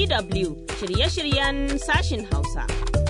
DW shirye-shiryen sashin Hausa.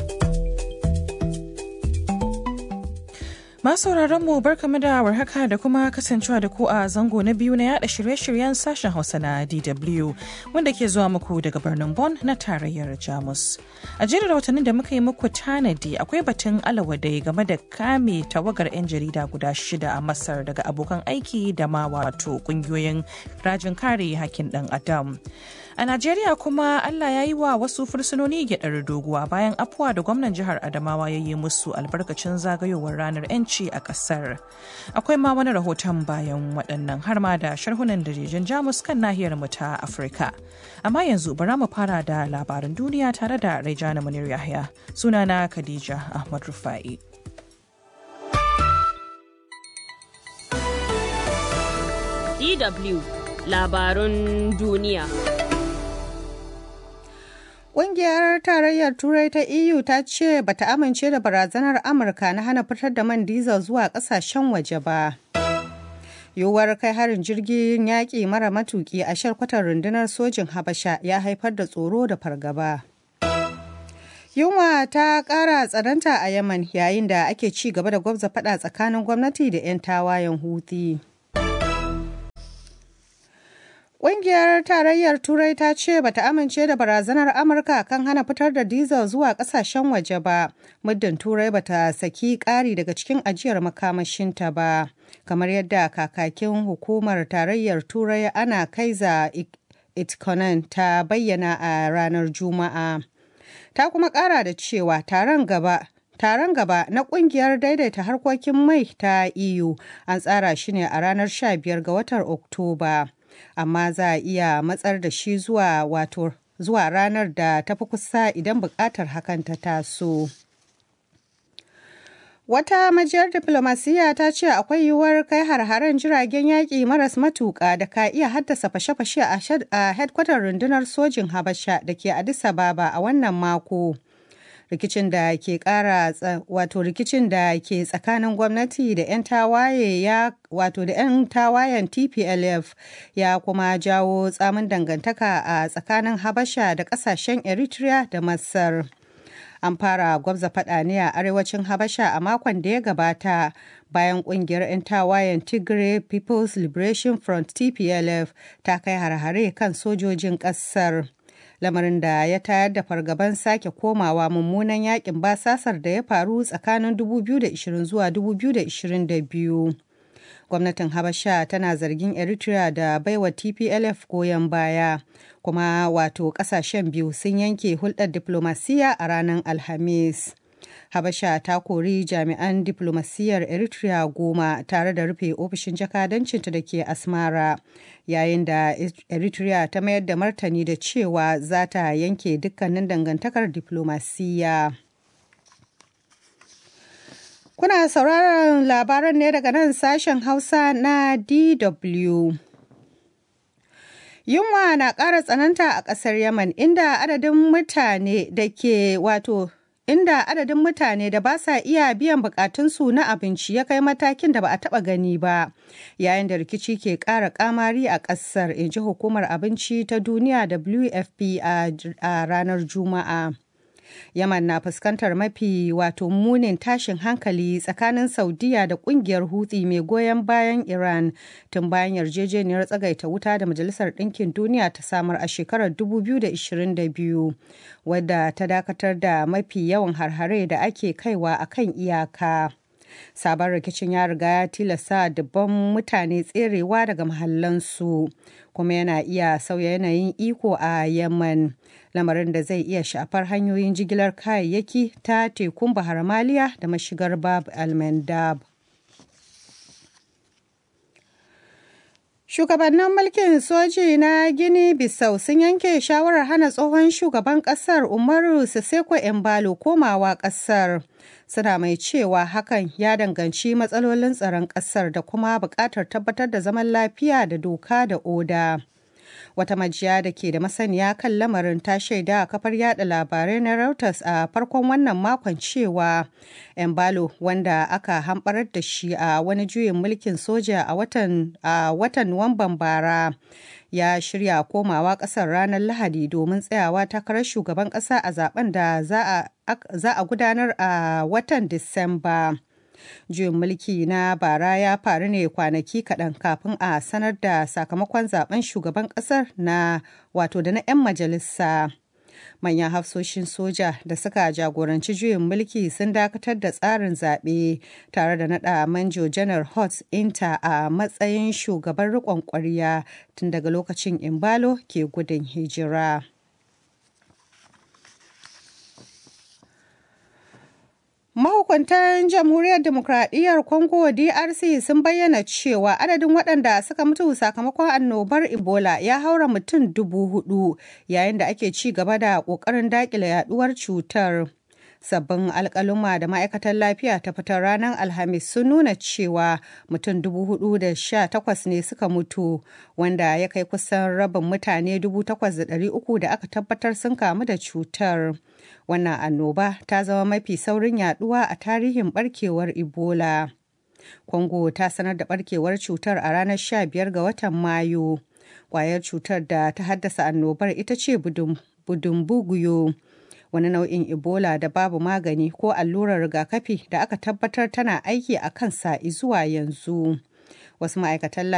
Masauraran mu barkamu da warhaka da kuma kasancewa da ku a zango na biyu na yada shirye-shiryen sashen Hausa na DW wanda ke zuwa muku daga birnin Bonn na tarayyar Jamus. A jerin rahotannin da muka yi muku tanadi akwai batun alawadai game da kame tawagar 'yan jarida guda 6 a Masar daga abokan aiki da ma wato kungiyoyin rajin kare hakkin ɗan Adam. A Najeriya kuma Allah ya yi wa wasu fursunoni gyaɗar doguwa bayan afuwa da gwamnan jihar Adamawa ya yi musu albarkacin zagayowar ranar 'yanci a ƙasar. Akwai ma wani rahoton bayan waɗannan har ma da sharhunan darijan Jamus kan nahiyar mu ta Afirka. Amma yanzu bara mu fara da labaran duniya tare da Raijana Munir Yahya. Sunana Khadija Ahmad Rufa'i. DW labarun duniya. Ƙungiyar Tarayyar Turai ta EU ta ce bata amince da barazanar Amurka na hana fitar da man diesel zuwa ƙasashen waje ba. Yiwuwar kai harin jirgin yaƙi mara matuƙi a shalkwatar rundunar sojin Habasha ya haifar da tsoro da fargaba. Yunwa ta ƙara tsananta a Yemen yayin da ake ci gaba da gwabza faɗa tsakanin gwamnati da 'yan tawayen Houthi. Ƙungiyar Tarayyar Turai ta ce bata amince da barazanar Amurka kan hana fitar da diesel zuwa ƙasashen waje ba, muddin Turai bata saki ƙari daga cikin ajiyar makamashinta ba, kamar yadda kakakin hukumar Tarayyar Turai Ana Kaiza Itkonen ta bayyana a ranar Juma'a. Ta kuma ƙara da cewa taron gaba na kungiyar daidaita harkokin mai ta EU an tsara shi ne a ranar 15 ga watan Oktoba. Amma za a iya matsar da shi zuwa ranar da ta fi kusa idan buƙatar hakan ta taso. Wata majiyar diflomasiyya ta ce akwai yiwuwar kai har-haren jiragen yaƙi maras matuƙa da ka iya haddasa fashe-fashe a hedkwatar rundunar sojin Habasha da ke Addis Ababa a wannan mako. Rikicin da ke tsakanin gwamnati da 'yan tawayen TPLF ya kuma jawo tsamin dangantaka a tsakanin Habasha da kasashen Eritrea da Masar. An fara gwabza faɗa ne a arewacin Habasha a makon da ya gabata bayan ƙungiyar 'yan tawayen Tigray People's Liberation Front TPLF ta kai har-hare kan sojojin ƙasar. Lamarin da ya tayar da fargaban sake komawa mummunan yakin basasar da ya faru tsakanin 2020 zuwa 2022. Gwamnatin Habasha tana zargin Eritrea da baiwa TPLF goyon baya, kuma kasashen biyu sun yanke hulɗar diflomasiyya a ranar Alhamis. Habasha ta kori jami'an diflomasiyyar Eritrea 10 tare da rufe ofishin jakadancinta da ke Asmara, yayin da Eritrea ta mayar da martani da cewa za ta yanke dukkanin dangantakar diflomasiyya. Kuna sauraron labaran ne daga nan sashen Hausa na DW. Yunwa na ƙara tsananta a ƙasar Yemen inda adadin mutane da ba sa iya biyan bukatunsu na abinci ya kai matakin da ba a taba gani ba, yayin da rikici ke ƙara kamari a ƙasar, in ji hukumar abinci ta duniya WFP a ranar Juma'a. Yaman na fuskantar mafi munin tashin hankali tsakanin Saudiya da kungiyar Houthi mai goyon bayan Iran tun bayan yarjejeniyar tsagaita wuta da Majalisar Ɗinkin Duniya ta samar a shekarar 2022, wadda ta dakatar da mafi yawan harhare da ake kaiwa a kan iyaka. Sabon rikicin ya riga ya tilasta dubban mutane tserewa daga mahallansu, kuma yana iya sauya yanayin iko a Yemen, lamarin da zai iya shafar hanyoyin jigilar kayayyaki ta tekun Bahar Maliya da mashigar Bab al-Mandab. Shugabannin mulkin soji na Gini Bissau sun yanke shawarar hana tsohon shugaban kasar Umaru Sissoco Embalo komawa kasar. Suna mai cewa hakan ya danganci matsalolin tsaron kasar da kuma buƙatar tabbatar da zaman lafiya da doka da oda. Wata majiya da ke da masaniya kan lamarin ta shaida a kafar yada labarai na Reuters a farkon wannan makon cewa Embalo, wanda aka hamɓarar da shi a wani juyin mulkin soja a watan Nuwamban bara, ya shirya komawa ƙasar ranar Lahadi domin tsayawa takarar shugaban ƙasa a zaben da za a gudanar a watan Disamba. Juyin mulki na bara ya faru ne kwanaki kaɗan kafin a sanar da sakamakon zaben shugaban ƙasar na 'yan majalisa. Manyan hafsoshin soja da suka jagoranci juyin mulki sun dakatar da tsarin zaɓe tare da naɗa Manjo Janar Hot Inta a matsayin shugaban riƙon ƙwarya tun daga lokacin Embalo ke gudun hijira. Mahukuntan Jamhuriyar Dimokuraɗiyyar Congo DRC sun bayyana cewa adadin waɗanda suka mutu sakamakon annobar Ebola ya haura mutum 4,000 yayin da ake ci gaba da ƙoƙarin daƙile yaɗuwar cutar. Sabbin alƙaluma da ma'aikatar lafiya ta fitar ranar Alhamis sun nuna cewa mutum 418 ne suka mutu, wanda ya kai kusan rabin mutane 8,300 da aka tabbatar sun kamu da cutar. Wannan annoba ta zama mafi saurin yaduwa a tarihin barkewar Ebola. Congo ta sanar da barkewar cutar a ranar 15 ga watan Mayu. Kwayar cutar da ta haddasa annobar ita ce budumbuguyo, wani nau'in Ebola da babu magani ko allurar rigakafi da aka tabbatar tana aiki a kansa zuwa yanzu. Wasu ma'aikatan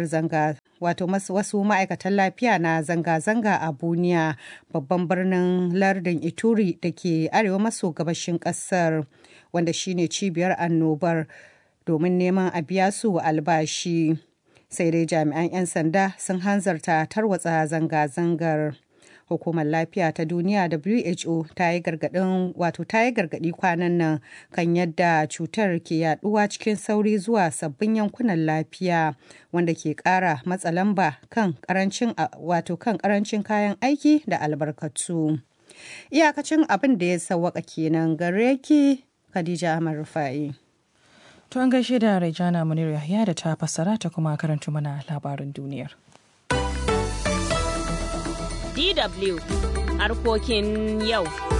lafiya na zanga-zanga a Bunia, babban birnin lardin Ituri da ke arewa maso gabashin kasar, wanda shine cibiyar annobar, domin neman a biya su albashi. Sai dai jami'an 'yan sanda sun hanzarta tarwatsa zanga-zangar. Hukumar Lafiya ta Duniya WHO ta yi gargaɗi kwanan nan kan yadda cutar ke yaduwa cikin sauri zuwa sabbin yankunan lafiya, wanda ke ƙara matsa lamba kan ƙarancin kayan aiki da albarkatu. Iyakacin abin da ya sawwaka kenan gare ki Khadija Ahmad Rufa'i. To an gaishe da Rejana Munir Yahya da ta fassara ta kuma karanta mana labarin duniyar. DW harkokin yau.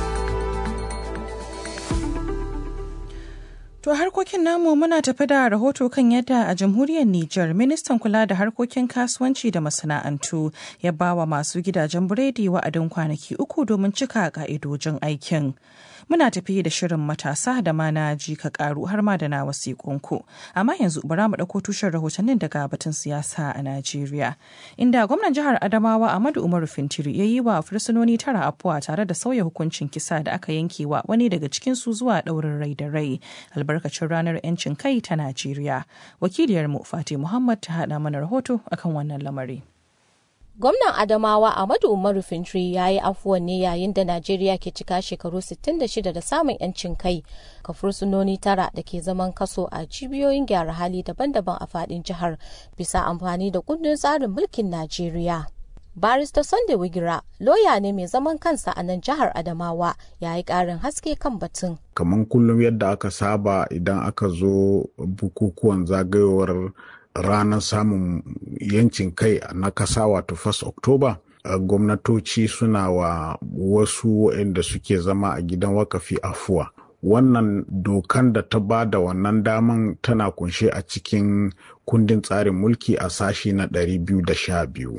To harkokin namu muna tafi da rahoto kan yadda a jamhuriyar Nijar ministan kula da harkokin kasuwanci da masana'antu ya bawa masu gidajen biredi wa'adin kwanaki 3 domin cika ka'idojin aikin. Muna tafi da shirin matasa da ma na ji ka karu har ma da na wasiƙunku. Amma yanzu bara mu ɗauko tushen rahotannin daga batun siyasa a Najeriya. Inda gwamnan jihar Adamawa Ahmadu Umaru Fintiri ya yi wa fursunoni 9 afuwa tare da sauya hukuncin kisa da aka yanke wa wani daga cikinsu zuwa ɗaurin rai da rai. Albarkacin ranar 'yancin kai ta Najeriya. Wakiliyarmu Fati Muhammad ta haɗa mana rahoto akan wannan lamari. Gwamnan Adamawa Ahmadu Umaru Fintiri ya yi afuwan ne yayin da Najeriya ke cika shekaru 66 da samun 'yancin kai ga fursunoni 9 da ke zaman kaso a cibiyoyin gyara hali daban-daban a fadin jihar bisa amfani da kundin tsarin mulkin Najeriya. Barista Sunday Wigira, loya ne mai zaman kansa a nan jihar Adamawa, ya yi ƙarin haske kan batun. Kamar kullum yadda aka saba idan aka zo bukukuwan zagayowar ranar samun yancin kai na kasa wato 1 Oktoba, gwamnatoci suna wa wasu waɗanda suke zama a gidan wakafi afuwa. Wannan dokan da ta ba da wannan daman tana kunshe a cikin kundin tsarin mulki a sashi na 212.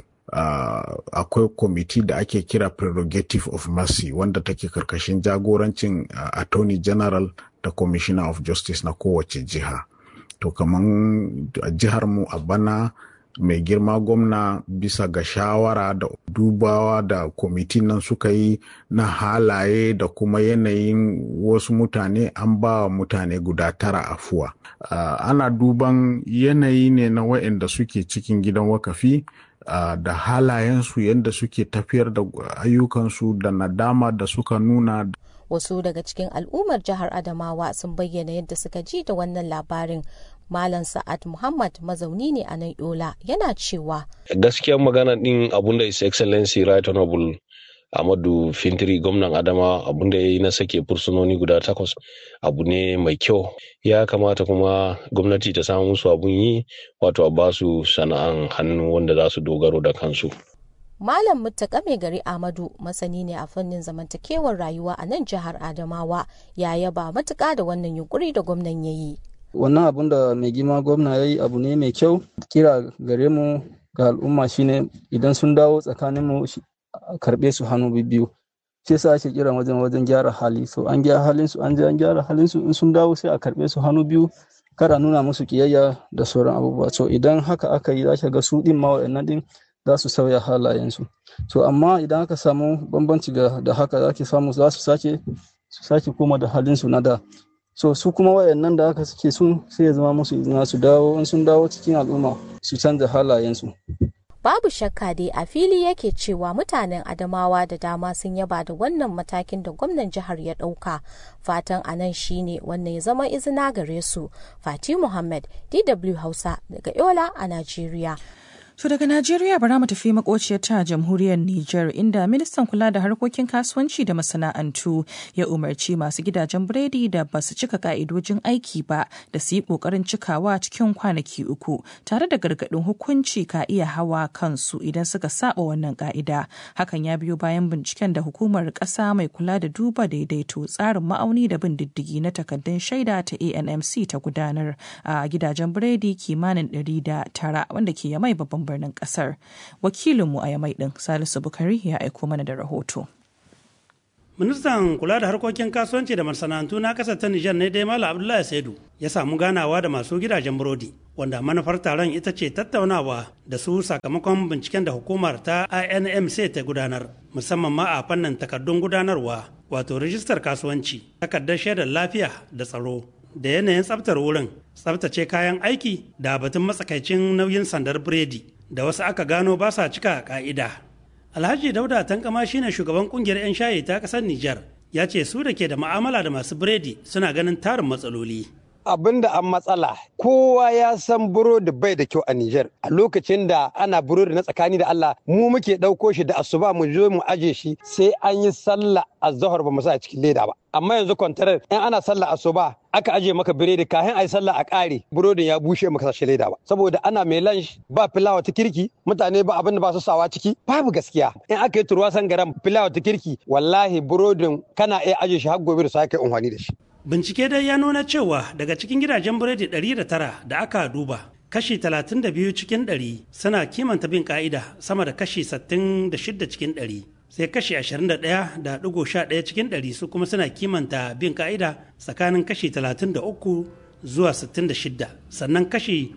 Akwai kwamiti da ake kira Prerogative of Mercy wanda take karkashin jagorancin Attorney General da Commissioner of Justice na kowace jiha. To kaman a jihar mu a bana mai girma gwamna bisa ga shawara da dubawa da kwamitin nan suka yi na halaye da kuma yanayin wasu mutane, an ba wa mutane guda 9 afuwa. Ana duban yanayi ne na waɗanda suke cikin gidan wakafi da halayensu, yadda suke tafiyar da ayyukansu da nadama da suka nuna. Wasu daga cikin al'ummar jihar Adamawa sun bayyana yadda suka ji da wannan labarin. Malam Sa'ad Muhammad mazauni ne a nan Yola yana cewa gaskiyar magana din abunda His Excellency Right Honorable Ahmadu Fintiri gwamnan Adamawa abunda ya yi na sake fursunoni guda 8 abu ne mai kyau. Ya kamata kuma gwamnati ta samu musu abun yi, wato a basu sana'an hannu wanda za su dogaro da kansu. Malam Muttaka Mai Gari Ahmadu masani ne a fannin zamantakewar rayuwa a nan jihar Adamawa ya yaba matuƙa da wannan yunkuri da gwamnan ya yi. Wannan abun da mai girma gwamna ya yi abu ne mai kyau. Kira gare mu ga al'umma shine idan sun dawo tsakanin mu karɓe su hannu biyu. Shi yasa ake kira wajen gyara hali. So an gyara halin su, an gyara halin su, in sun dawo sai a karɓe su hannu biyu. Kar a nuna musu kiyayya da sauran abubuwa. So idan haka aka yi za ka ga su din ma wa'annan din za su sauya halayensu. So amma idan aka samu bambanci da haka za ki samu za su sake koma da halinsu na da. So su kuma wayannan da aka suke sun sai ya zama musu izina su dawo, in sun dawo cikin al'umma su canza halayensu. Babu shakka dai a fili yake cewa mutanen Adamawa da dama sun yaba da wannan matakin da gwamnan jihar ya ɗauka. Fatan a nan shine wannan ya zama izina gare su. Fati Muhammad, DW Hausa daga Yola a Najeriya. To daga Najeriya bara mu tafi makociyar ta jamhuriyar Nijar inda ministan kula da harkokin kasuwanci da masana'antu ya umarci masu gidajen biredi da ba su cika ka'idojin aiki ba da su yi kokarin cikawa cikin kwanaki 3 tare da gargadin hukunci ka iya hawa kansu idan suka saba wannan ka'ida. Hakan ya biyo bayan binciken da hukumar ƙasa mai kula da duba daidaito tsarin ma'auni da bin diddigi na takardun shaida ta ANMC ta gudanar a gidajen biredi kimanin 109 wanda ke Yamai babban birnin kasar. Wakilinmu a Yamai din Salisu Bukari ya aiko mana da rahoto. Ministan kula da harkokin kasuwanci da masana'antu na kasar ta Nijar ne dai Malam Abdullahi Saidu ya samu ganawa da masu gidajen burodi wanda manufar taron ita ce tattaunawa da su sakamakon binciken da hukumar ta ANMC ta gudanar musamman ma a fannin takardun gudanarwa wato rijistar kasuwanci, takardar shaidar lafiya da tsaro da yanayin tsaftar wurin, tsaftace kayan aiki da batun matsakaicin nauyin sandar biredi da wasu aka gano ba sa cika ka'ida. Alhaji Dauda Tankama shine shugaban kungiyar 'yan shayi ta kasar Nijar, ya ce su da ke da ma'amala da masu biredi suna ganin tarin matsaloli. Abin da an matsala kowa ya san burodi bai da kyau a Nijar. A lokacin da ana burodi na tsakani da Allah mu muke ɗauko shi da asuba mu zo mu aje shi sai an yi sallah azhar ba mu sa a cikin leda ba. Amma yanzu kwantarar in ana sallah asuba aka aje maka biredi kafin a yi sallah a ƙare burodin ya bushe maka sashi leda ba. Saboda ana mai lunch ba filawa ta kirki mutane ba abin da ba su sawa ciki babu gaskiya. In aka yi turwasan garan filawa ta kirki wallahi burodin kana iya aje shi har gobe da sake amfani da shi. Bincike dai ya nuna cewa daga cikin gidajen biredi 109 da aka duba, kashi 32 cikin 100 suna kimanta bin ka'ida sama da kashi 66 cikin 100, sai kashi 21.11 cikin 100 su kuma suna kimanta bin ka'ida tsakanin kashi 33 zuwa 66, sannan kashi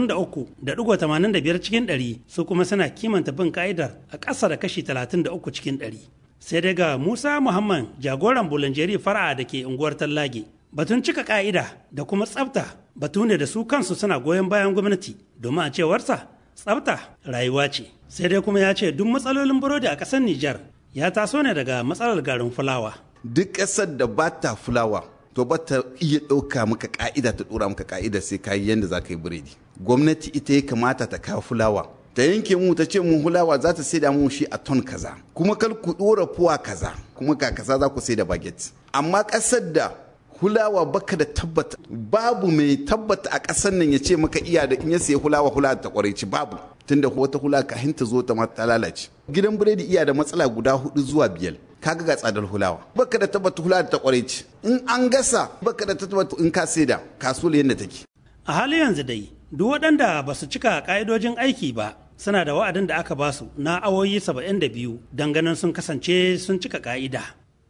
23.85 cikin 100 su kuma suna kimanta bin ka'idar a ƙasa da kashi 33 cikin 100. Sai daga Musa Muhammad jagoran bulanjeri fara'a da ke unguwar Tallage. Batun cika ka'ida da kuma tsafta batu ne da su kansu suna goyon bayan gwamnati domin a cewarsa tsafta rayuwa ce. Sai dai kuma ya ce duk matsalolin burodi a ƙasar Nijar ya taso ne daga matsalar garin fulawa. Duk ƙasar da ba ta fulawa to ba ta iya ɗauka maka ka'ida ta ɗora maka ka'ida sai ka yi yadda za ka yi biredi. Gwamnati ita ya kamata ta kawo fulawa. Ta yanke mu ta ce mu hulawa za ta saida mu shi a ton kaza kuma kal ku dora fuwa kaza kuma ga kaza za ku saida baget amma kasar da hulawa baka da tabbata babu mai tabbata a kasar nan ya ce maka iya da in ya sayi hulawa ta kwareci babu tunda wata hula kahin ta zo ta ta lalace gidan biredi iya da matsala guda 4 zuwa 5 kaga ga tsadar hulawa baka da tabbata hulawa ta kwareci in an gasa baka da tabbata in ka saida kasuwa yadda take. A halin yanzu dai duk waɗanda ba su cika ƙa'idojin aiki ba suna da wa'adin da aka basu na awoyi 72 don ganin sun kasance sun cika ƙa'ida.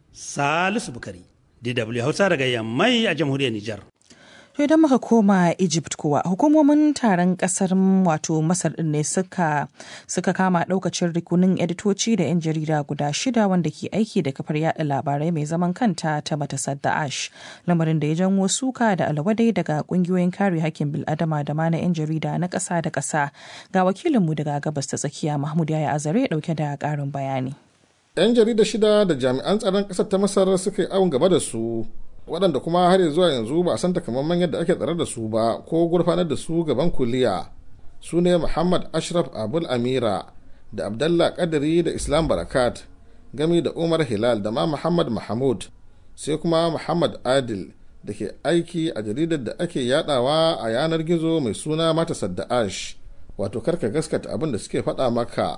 Salisu Bukari, DW Hausa daga Yammai a jamhuriyar Nijar. To idan muka koma Egypt kuwa hukumomin taron kasar wato Masar din ne suka kama daukacin rikunin editoci da 'yan jarida guda 6 wanda ke aiki da kafar yada labarai mai zaman kanta ta Matasar Da'ash, lamarin da ya janwo suka da alwadai daga kungiyoyin kare hakkin bil'adama da ma na 'yan jarida na ƙasa da ƙasa. Ga wakilinmu daga gabas ta tsakiya Mahmud Yaya Azare dauke da ƙarin bayani. 'Yan jarida 6 da jami'an tsaron ƙasar ta Masar suka yi awon gaba da su, waɗanda kuma har zuwa yanzu ba a san takamaiman yadda ake tsare da su ba ko gurfanar da su gaban kuliya. Su ne Muhammad Ashraf Abul Amira da Abdallah Kadiri da Islam Barakat gami da Umar Hilal da ma Muhammad Mahmud, sai kuma Muhammad Adil da ke aiki a jaridar da ake yadawa a yanar gizo mai suna Matasar Da'ash, wato karka gaskata abin da suke faɗa maka.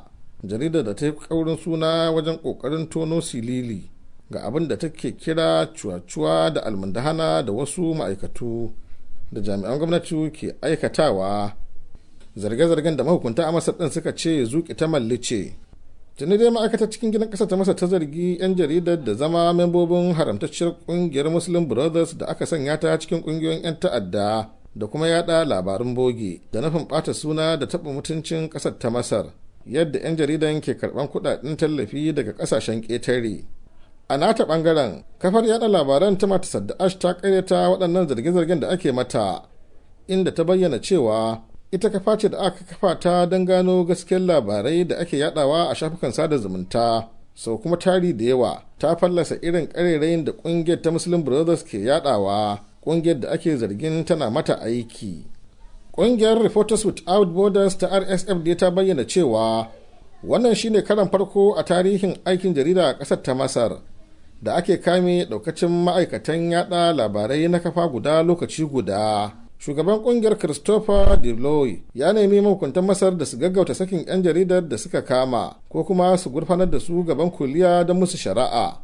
jaridar da ta yi kaurin suna wajen kokarin tono silili ga abin da take kira cuwa-cuwa da almundahana da wasu ma'aikatu da jami'an gwamnati ke aikatawa. Zarge-zargen da mahukunta a Masar ɗin suka ce zuƙi ta mallice. Tuni dai ma'aikatar cikin gidan ƙasa ta Masar ta zargi 'yan jaridar da zama membobin haramtacciyar ƙungiyar Muslim Brothers da aka sanya ta cikin ƙungiyoyin 'yan ta'adda da kuma yada labarun boge da nufin ɓata suna da taɓa mutuncin ƙasar ta Masar, yadda 'yan jaridan ke karɓan kuɗaɗen tallafi daga ƙasashen ƙetare. A nata ɓangaren, kafar yada labaran ta Mata Sadda'ash ta ƙaryata waɗannan zarge-zargen da ake mata, inda ta bayyana cewa ita kafa ce da aka kafa ta don gano gaskiyar labarai da ake yadawa a shafukan sada zumunta. Sau kuma tari da yawa ta fallasa irin ƙarerayin da ƙungiyar ta Muslim Brothers ke yadawa, ƙungiyar da ake zargin tana mata aiki. Ƙungiyar Reporters Without Borders ta RSF dai ta bayyana cewa wannan shine karan farko a tarihin aikin jarida a ƙasar ta Masar da ake kame ɗaukacin ma'aikatan yada labarai na kafa guda lokaci guda. Shugaban kungiyar Christopher Deloy ya nemi mahukuntan Masar da su gaggauta sakin 'yan jaridar da suka kama ko kuma su gurfanar da su gaban kuliya don musu shari'a.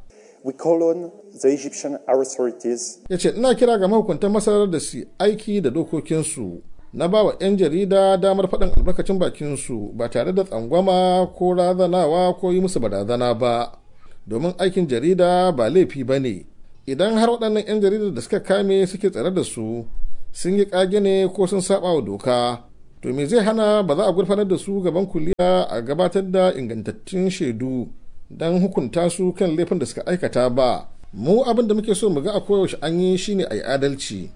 Ya ce, ina kira ga mahukuntan Masar da su aiki da dokokinsu na ba wa 'yan jarida damar faɗin albarkacin bakinsu ba tare da tsangwama ko razanawa ko yi musu barazana ba, domin aikin jarida ba laifi ba ne. Idan har waɗannan 'yan jaridar da suka kame suke tsare da su sun yi ƙage ne ko sun saba wa doka, to me zai hana ba za a gurfanar da su gaban kuliya a gabatar da ingantattun shaidu don hukunta su kan laifin da suka aikata ba. Mu abin da muke so mu ga a koyaushe an yi shine a yi adalci.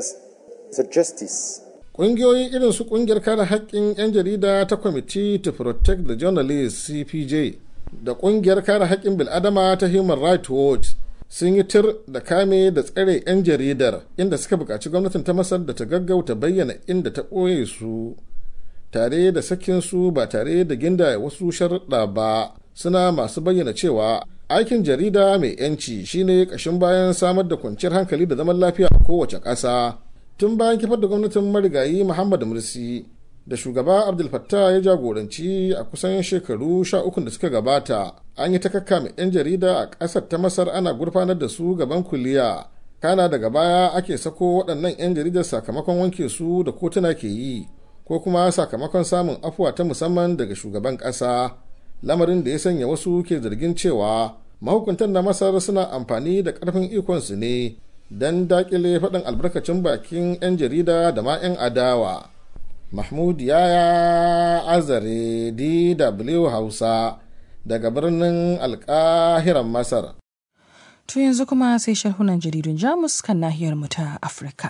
Ƙungiyoyi irin su ƙungiyar kare haƙƙin 'yan jarida ta Committee to Protect the Journalists CPJ da ƙungiyar kare haƙƙin bil'adama ta Human Rights Watch sun yi tir da kame da tsare 'yan jaridar, inda suka buƙaci gwamnatin ta Masar da ta gaggauta bayyana inda ta ɓoye su tare da sakin su ba tare da ginda wasu sharuɗa ba, suna masu bayyana cewa aikin jarida mai 'yanci shine ƙashin bayan samar da kwanciyar hankali da zaman lafiya a kowace ƙasa. Tun bayan kifar da gwamnatin marigayi Muhammad Mursi da shugaba Abdul Fattah ya jagoranci a kusan shekaru 13 da suka gabata, an yi ta kakkame 'yan jarida a ƙasar ta Masar ana gurfanar da su gaban kuliya. Kana daga baya ake sako waɗannan 'yan jaridar sakamakon wanke su da kotuna ke yi, ko kuma sakamakon samun afuwa ta musamman daga shugaban ƙasa. Lamarin da ya sanya wasu ke zargin cewa mahukuntan na Masar suna amfani da ƙarfin ikonsu ne don daƙile faɗin albarkacin bakin 'yan jarida da ma 'yan adawa. Mahmud Yaya Azare, DW Hausa, daga birnin Alƙahiran Masar. To yanzu kuma sai sharhunan jaridun Jamus kan nahiyar mu ta Afirka.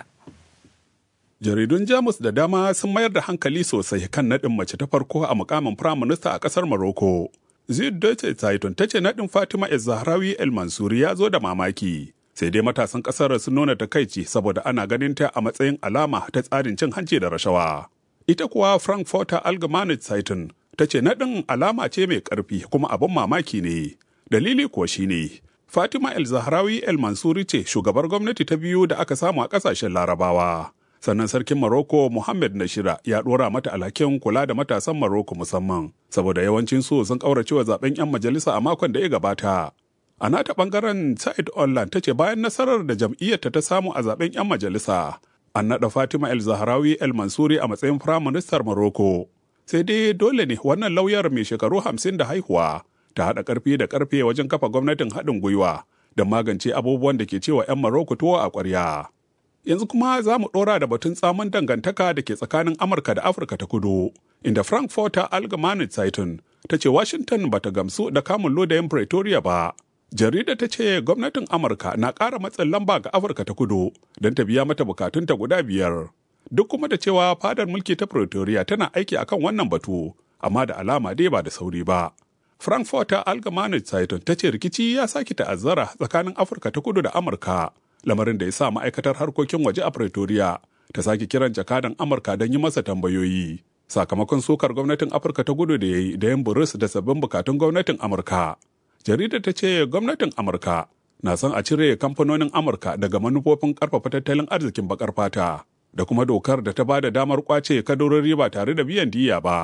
Jaridun Jamus da dama sun mayar da hankali sosai kan naɗin mace ta farko a mukamin firaminista a ƙasar Morocco. Süddeutsche Zeitung ta ce naɗin Fatima El-Zahrawi El-Mansuri ya zo da mamaki. Sai dai matasan ƙasar sun nuna takaici saboda ana ganin ta a matsayin alama ta tsarin cin hanci da rashawa. Ita kuwa Frankfurter Allgemeine Zeitung ta ce naɗin alama ce mai ƙarfi kuma abin mamaki ne. Dalili kuwa shine Fatima El-Zahrawi El-Mansuri ce shugabar gwamnati ta biyu da aka samu a ƙasashen Larabawa. Sannan sarkin Morocco Mohammed na shida ya ɗora mata alhakin kula da matasan Morocco musamman, saboda yawancin su sun ƙauracewa zaben 'yan majalisa a makon da ya gabata. A nata ɓangaren Said Online ta ce bayan nasarar da jam'iyyarta ta samu a zaben 'yan majalisa, an naɗa Fatima El-Zahrawi El-Mansuri a matsayin firaministar Morocco. Sai dai dole ne wannan lauyar mai shekaru 50 da haihuwa ta haɗa ƙarfi da ƙarfe wajen kafa gwamnatin haɗin gwiwa don magance abubuwan da ke cewa 'yan Morocco tuwo a ƙwarya. Yanzu kuma za mu ɗora da batun tsamin dangantaka da ke tsakanin Amurka da Afirka ta Kudu, inda Frankfurter Allgemeine Zeitung ta ce Washington ba ta gamsu da kamun lodayin Pretoria ba. Jarida ta ce gwamnatin Amurka na ƙara matsin lamba ga Afirka ta Kudu don ta biya mata bukatunta guda 5. Duk kuma da cewa fadar mulki ta Pretoria tana aiki akan wannan batu, amma da alama dai ba da sauri ba. Frankfurter Allgemeine Zeitung ta ce rikici ya sake ta'azzara tsakanin Afirka ta Kudu da Amurka, lamarin da ya sa ma'aikatar harkokin waje a Pretoria ta sake kiran jakadan Amurka don yi masa tambayoyi. Sakamakon sukar gwamnatin Afirka ta Kudu da ya yi da yin burus da sabbin bukatun gwamnatin Amurka. Jaridar ta ce gwamnatin Amurka na son a cire kamfanonin Amurka daga manufofin karfafa tattalin arzikin bakar fata da kuma dokar da ta ba da damar kwace kadarori ba tare da biyan diyya ba.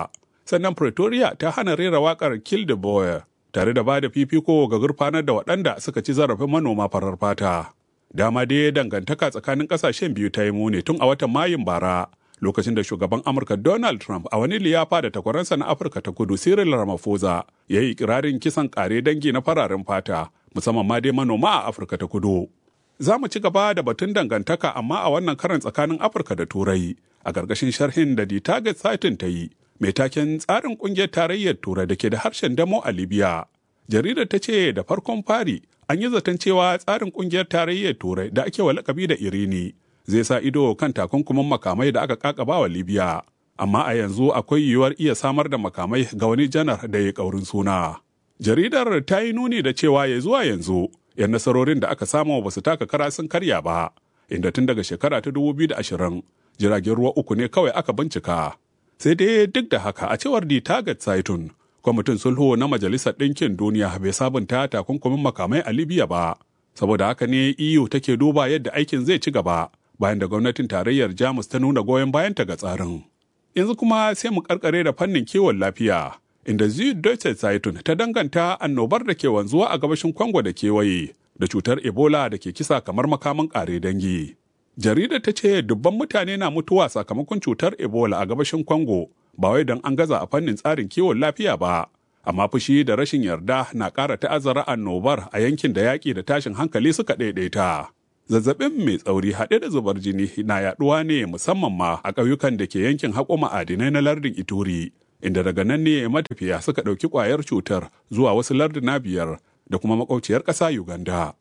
sannan Pretoria ta hana rera waƙar Kill the Boer tare da ba da fifiko ga gurfanar da waɗanda suka ci zarafin manoma farar fata. Dama dai dangantaka tsakanin ƙasashen biyu ta yi muni tun a watan Mayun bara, lokacin da shugaban Amurka Donald Trump a wani liyafa da takwaransa na Afirka ta Kudu Cyril Ramaphosa ya yi ikirarin kisan ƙare dangi na fararen fata, musamman ma dai manoma a Afirka ta Kudu. Za mu ci gaba da batun dangantaka amma a wannan karan tsakanin Afirka da Turai a ƙarƙashin sharhin da The Target Satin ta yi mai taken tsarin ƙungiyar tarayyar Turai da ke da harshen damo a Libya. Jaridar ta ce da farkon fari an yi zaton cewa tsarin ƙungiyar tarayyar Turai da ake wa lakabi da Irini zai sa ido kan takunkumin makamai da aka kakaba wa Libya. Amma a yanzu akwai yiwuwar iya samar da makamai ga wani janar da ya ƙaurin suna. Jaridar ta yi nuni da cewa ya zuwa yanzu 'yan nasarorin da aka samu ba su taka kara sun karya ba, inda tun daga shekara ta 2020 jiragen ruwa 3 ne kawai aka bincika. Sai dai duk da haka a cewar The Target Saitun, kwamitin sulhu na Majalisar Ɗinkin Duniya bai sabunta takunkumin makamai a Libya ba, saboda haka ne EU take duba yadda aikin zai ci gaba bayan da gwamnatin tarayyar Jamus ta nuna goyon bayanta ga tsarin. Yanzu kuma sai mu karkare da fannin kiwon lafiya, inda Süddeutsche Zeitung ta danganta annobar da ke wanzuwa a gabashin Congo da kewaye da cutar Ebola da ke kisa kamar makaman ƙare dangi. Jaridar ta ce dubban mutane na mutuwa sakamakon cutar Ebola a gabashin Congo, ba wai don an gaza a fannin tsarin kiwon lafiya ba, amma fushi da rashin yarda na ƙara ta'azzara annobar a yankin da yaƙi da tashin hankali suka ɗaiɗaita. Zazzabin mai tsauri haɗe da zubar jini na yaɗuwa ne musamman ma a ƙauyukan da ke yankin haƙo ma'adinai na lardin Ituri, inda daga nan ne matafiya suka ɗauki ƙwayar cutar zuwa wasu larduna 5 da kuma makwauciyar ƙasa Uganda.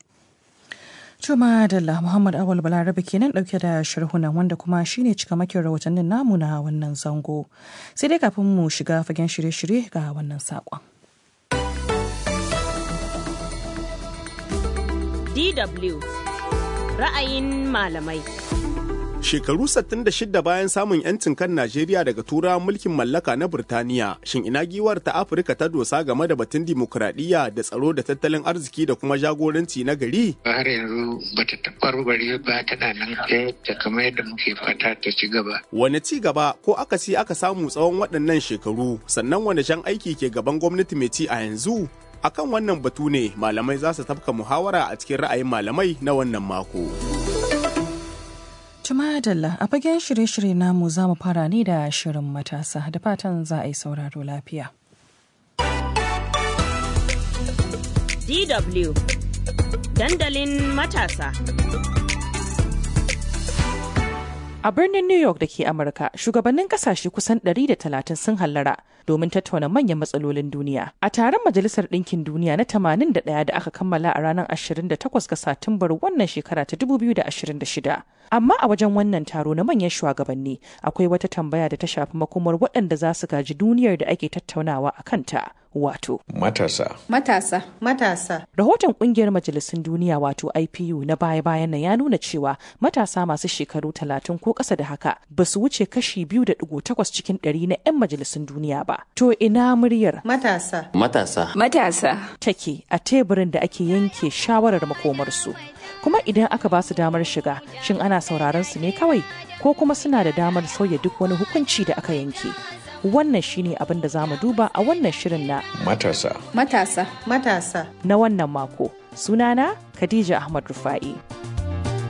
Cuma Dalla Muhammad Awal Balarabe kenan ɗauke da sharhunan wanda kuma shine cikamakin rahotannin namu na wannan zango. Sai dai kafin mu shiga fagen shirye-shirye ga wannan saƙon. DW ra'ayin malamai. Shekaru 66 bayan samun 'yancin kan Najeriya daga turawan mulkin mallaka na Burtaniya, shin ina giwar ta Afirka ta dosa game da batun dimokuraɗiyya da tsaro da tattalin arziki da kuma jagoranci na gari? Har yanzu bata taɓarɓare ba, tana nan ta kamar yadda muke fata ta ci gaba. Wane ci gaba ko akasi aka samu tsawon waɗannan shekaru, sannan wane jan aiki ke gaban gwamnati mai ci a yanzu? Akan wannan batu ne malamai za su tafka muhawara a cikin ra'ayin malamai na wannan mako. Tumadalla a fagen shirye-shirye namu za mu fara ne da shirin matasa da fatan za a yi sauraro lafiya. DW dandalin matasa. A birnin New York da ke Amurka, shugabannin kasashe kusan 130 sun hallara domin tattauna manyan matsalolin duniya. A taron Majalisar Ɗinkin Duniya na 81 da aka kammala a ranar 28 ga Satumbar wannan shekara ta 2026. Amma a wajen wannan taro na manyan shugabanni akwai wata tambaya da ta shafi makomar waɗanda za su gaji duniyar da ake tattaunawa a kanta. Wato matasa. Rahoton kungiyar majalisun duniya wato IPU na baya-bayan nan ya nuna cewa matasa masu shekaru 30 ko ƙasa da haka ba su wuce kashi 2.8 cikin 100 na 'yan majalisun duniya ba. To ina muryar matasa take a teburin da ake yanke shawarar makomarsu. Kuma idan aka ba su damar shiga, shin ana sauraron su ne kawai ko kuma suna da damar sauya duk wani hukunci da aka yanke? Wannan shine abin da za mu duba a wannan shirin na matasa na wannan mako. Sunana Khadija Ahmad Rufa'i.